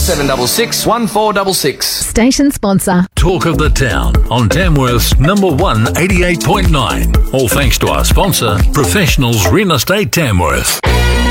0766 1466. Station sponsor. Talk of the town on Tamworth's number 1 88.9. All thanks to our sponsor, Professionals Real Estate Tamworth.